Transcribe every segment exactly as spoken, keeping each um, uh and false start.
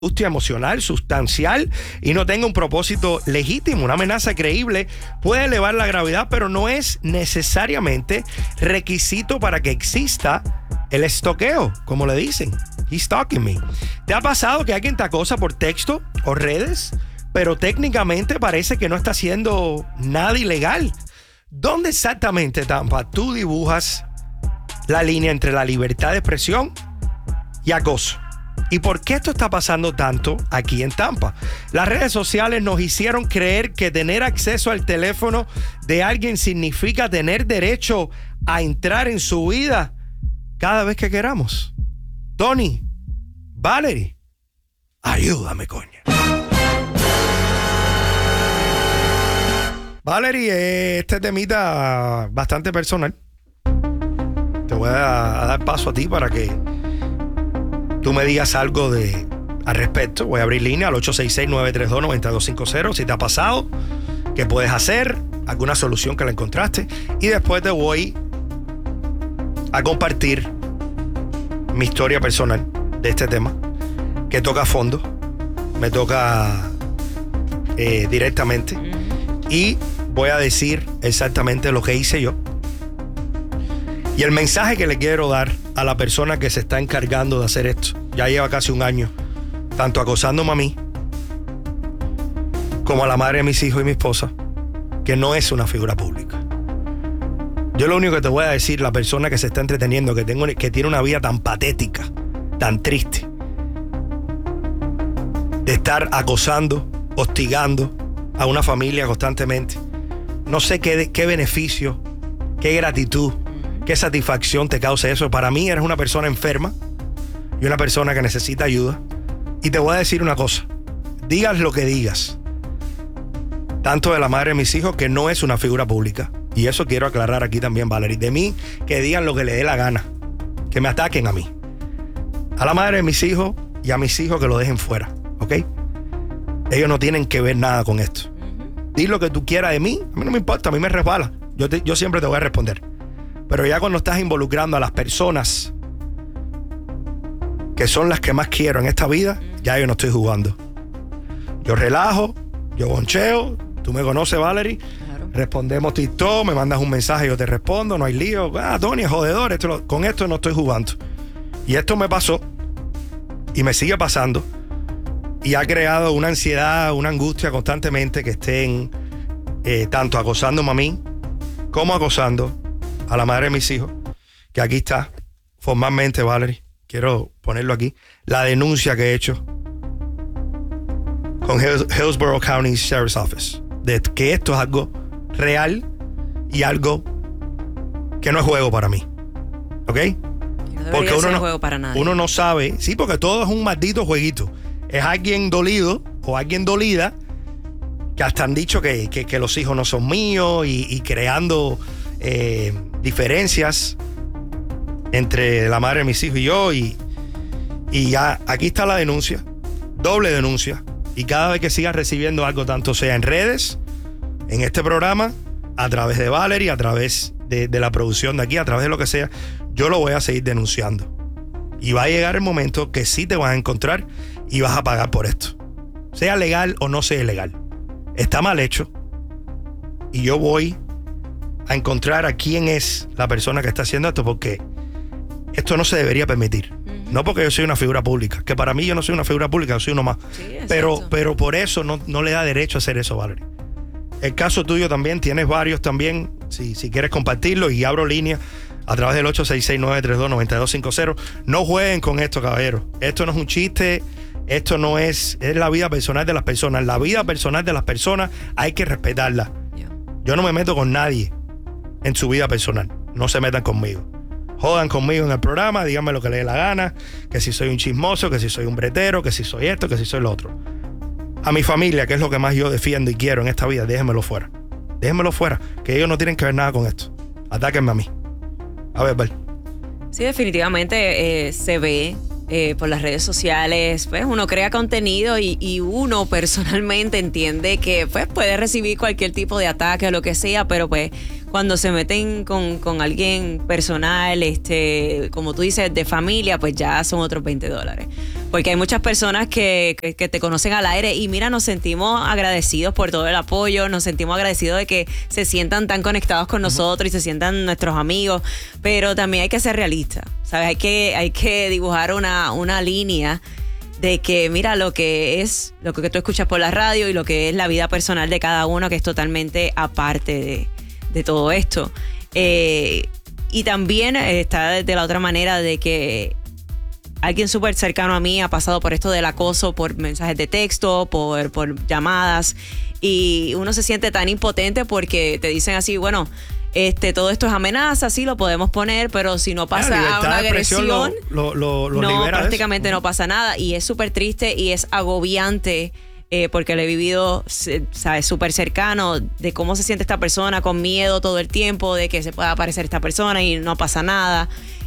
angustia emocional, sustancial y no tenga un propósito legítimo. Una amenaza creíble puede elevar la gravedad, pero no es necesariamente requisito para que exista el estoqueo, como le dicen. He's stalking me. ¿Te ha pasado que alguien te acosa por texto o redes, pero técnicamente parece que no está haciendo nada ilegal? ¿Dónde exactamente, Tampa, tú dibujas la línea entre la libertad de expresión y acoso? ¿Y por qué esto está pasando tanto aquí en Tampa? Las redes sociales nos hicieron creer que tener acceso al teléfono de alguien significa tener derecho a entrar en su vida cada vez que queramos. Tony, Valerie, ayúdame, coño. Valerie, este temita bastante personal. Te voy a, a dar paso a ti para que tú me digas algo de, al respecto. Voy a abrir línea al ocho seis seis, nueve tres dos, nueve dos cinco cero. Si te ha pasado, qué puedes hacer, alguna solución que la encontraste. Y después te voy a compartir mi historia personal de este tema, que toca a fondo, me toca eh, directamente. Y voy a decir exactamente lo que hice yo. Y el mensaje que le quiero dar a la persona que se está encargando de hacer esto. Ya lleva casi un año, tanto acosándome a mí, como a la madre de mis hijos y mi esposa, que no es una figura pública. Yo lo único que te voy a decir, la persona que se está entreteniendo, que, tengo, que tiene una vida tan patética, tan triste, de estar acosando, hostigando a una familia constantemente. No sé qué, qué beneficio, qué gratitud, qué satisfacción te causa eso. Para mí eres una persona enferma y una persona que necesita ayuda. Y te voy a decir una cosa, digas lo que digas, tanto de la madre de mis hijos, que no es una figura pública. Y eso quiero aclarar aquí también, Valerie. De mí, que digan lo que le dé la gana, que me ataquen a mí. A la madre de mis hijos y a mis hijos que lo dejen fuera, ¿ok? Ellos no tienen que ver nada con esto. Di lo que tú quieras de mí, a mí no me importa, a mí me resbala. Yo, te, yo siempre te voy a responder. Pero ya cuando estás involucrando a las personas que son las que más quiero en esta vida, ya yo no estoy jugando. Yo relajo, yo boncheo, tú me conoces, Valerie. Claro. Respondemos TikTok, me mandas un mensaje, yo te respondo, no hay lío. Ah, Tony, es jodedor, esto lo, con esto no estoy jugando. Y esto me pasó y me sigue pasando. Y ha creado una ansiedad, una angustia constantemente que estén eh, tanto acosándome a mí como acosando a la madre de mis hijos. Que aquí está, formalmente, Valerie, quiero ponerlo aquí, la denuncia que he hecho con Hills- Hillsborough County Sheriff's Office. De que esto es algo real y algo que no es juego para mí. ¿Ok? No porque uno ser no, juego para nadie. uno no sabe, sí, porque todo es un maldito jueguito. Es alguien dolido o alguien dolida que hasta han dicho que, que, que los hijos no son míos y, y creando eh, diferencias entre la madre de mis hijos y yo. Y, y ya aquí está la denuncia, doble denuncia. Y cada vez que sigas recibiendo algo, tanto sea en redes, en este programa, a través de Valerie, a través de, de la producción de aquí, a través de lo que sea, yo lo voy a seguir denunciando. Y va a llegar el momento que sí te vas a encontrar y vas a pagar por esto. Sea legal o no sea ilegal. Está mal hecho. Y yo voy a encontrar a quién es la persona que está haciendo esto, porque esto no se debería permitir. Uh-huh. No porque yo soy una figura pública, que para mí yo no soy una figura pública, yo soy uno más. Sí, pero, pero por eso no, no le da derecho a hacer eso, Valerie. El caso tuyo también, tienes varios también, si, si quieres compartirlo, y abro línea a través del ocho seis seis, nueve tres dos, nueve dos cinco cero. No jueguen con esto, caballeros. Esto no es un chiste, esto no es, es la vida personal de las personas. La vida personal de las personas hay que respetarla. Yeah. Yo no me meto con nadie en su vida personal. No se metan conmigo. Jodan conmigo en el programa, díganme lo que les dé la gana, que si soy un chismoso, que si soy un bretero, que si soy esto, que si soy lo otro. A mi familia, que es lo que más yo defiendo y quiero en esta vida, déjenmelo fuera. Déjenmelo fuera, que ellos no tienen que ver nada con esto. Atáquenme a mí. A ver, Bel. Sí, definitivamente eh, se ve eh, por las redes sociales, pues uno crea contenido y, y uno personalmente entiende que pues puede recibir cualquier tipo de ataque o lo que sea, pero pues cuando se meten con, con alguien personal, este, como tú dices, de familia, pues ya son otros veinte dólares. Porque hay muchas personas que, que, que te conocen al aire y mira, nos sentimos agradecidos por todo el apoyo, nos sentimos agradecidos de que se sientan tan conectados con nosotros y se sientan nuestros amigos, pero también hay que ser realistas, ¿sabes? Hay que, hay que dibujar una, una línea de que mira lo que es, lo que tú escuchas por la radio y lo que es la vida personal de cada uno, que es totalmente aparte de, de todo esto. Eh, y también está de la otra manera de que alguien súper cercano a mí ha pasado por esto del acoso, por mensajes de texto, por, por llamadas, y uno se siente tan impotente porque te dicen así, bueno, este, todo esto es amenaza, sí lo podemos poner, pero si no pasa una agresión, lo, lo, lo, lo no, prácticamente no pasa nada, y es súper triste y es agobiante. Eh, porque lo he vivido, sabes, súper cercano de cómo se siente esta persona, con miedo todo el tiempo de que se pueda aparecer esta persona y no pasa nada.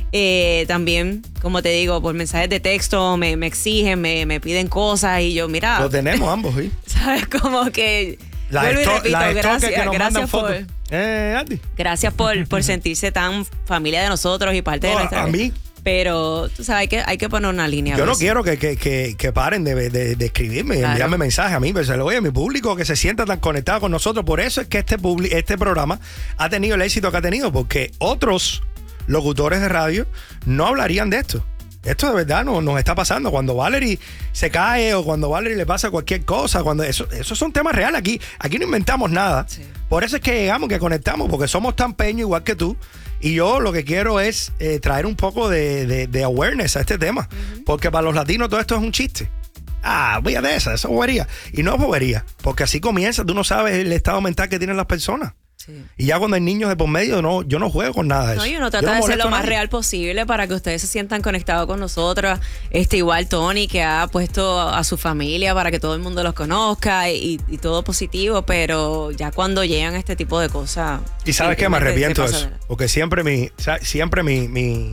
Eh, también, como te digo, por mensajes de texto me, me exigen, me, me piden cosas y yo, mira... Lo tenemos ambos, ¿sí? ¿Sabes? Como que... La vuelvo y esto, repito, la gracias, que nos gracias por... fotos. Eh, Andy. Gracias por, por sentirse tan familia de nosotros y parte no, de nuestra... A mí... Pero, tú sabes, hay que, hay que poner una línea. Yo no quiero que, que, que, que paren de, de, de escribirme y claro. enviarme mensajes a mí, pero se lo voy a mi público que se sienta tan conectado con nosotros. Por eso es que este, publi, este programa ha tenido el éxito que ha tenido, porque otros locutores de radio no hablarían de esto. Esto de verdad no, nos está pasando. Cuando Valerie se cae o cuando Valerie le pasa cualquier cosa, cuando eso, esos son temas reales. Aquí, aquí no inventamos nada. Sí. Por eso es que llegamos, que conectamos, porque somos tan peños igual que tú. Y yo lo que quiero es eh, traer un poco de, de, de awareness a este tema. Uh-huh. Porque para los latinos todo esto es un chiste. Ah, voy a de esa, eso es bobería. Y no es bobería, porque así comienza. Tú no sabes el estado mental que tienen las personas. Sí. Y ya cuando hay niños de por medio, no, yo no juego con nada de eso. No, y uno trata no de ser lo más real posible para que ustedes se sientan conectados con nosotros. Este, igual Tony, que ha puesto a su familia para que todo el mundo los conozca y, y todo positivo, pero ya cuando llegan este tipo de cosas... Y sabes qué, me arrepiento de eso, porque siempre mi, siempre mi, mi,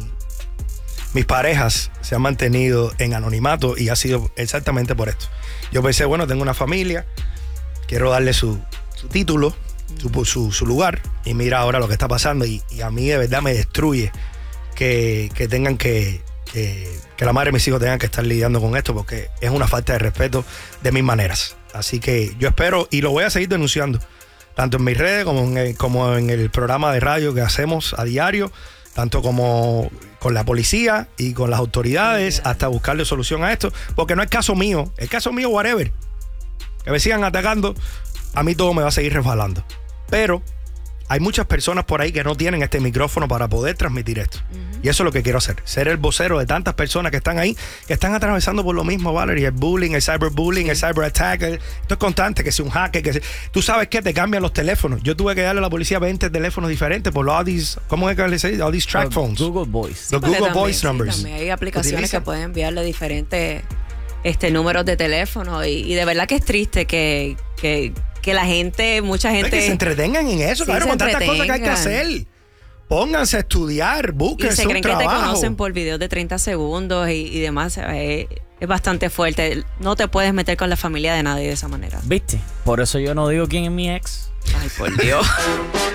mis parejas se han mantenido en anonimato y ha sido exactamente por esto. Yo pensé, bueno, tengo una familia, quiero darle su, su título, Su, su, su lugar, y mira ahora lo que está pasando, y, y a mí de verdad me destruye que, que tengan que, que que la madre de mis hijos tengan que estar lidiando con esto, porque es una falta de respeto de mis maneras. Así que yo espero, y lo voy a seguir denunciando tanto en mis redes como en el, como en el programa de radio que hacemos a diario, tanto como con la policía y con las autoridades, yeah. hasta buscarle solución a esto, porque no es caso mío, el caso mío whatever, que me sigan atacando, a mí todo me va a seguir resbalando. Pero hay muchas personas por ahí que no tienen este micrófono para poder transmitir esto. Uh-huh. Y eso es lo que quiero hacer. Ser el vocero de tantas personas que están ahí, que están atravesando por lo mismo, Valerie. El bullying, el cyberbullying, sí. el cyberattack. El, esto es constante, que si un hacker, que si, tú sabes que te cambian los teléfonos. Yo tuve que darle a la policía veinte teléfonos diferentes por all these, ¿cómo es que le dice? All these track uh, phones. Google Voice. Sí, Los Google también, Voice sí, numbers. También hay aplicaciones que pueden enviarle diferentes este, números de teléfono. Y, y de verdad que es triste que... que que la gente, mucha gente... Que se entretengan en eso, sí, claro, con tantas cosas que hay que hacer. Pónganse a estudiar, búsquense un trabajo. Y se creen que te conocen por videos de treinta segundos y, y demás. Es, es bastante fuerte. No te puedes meter con la familia de nadie de esa manera. ¿Viste? Por eso yo no digo quién es mi ex. Ay, por Dios.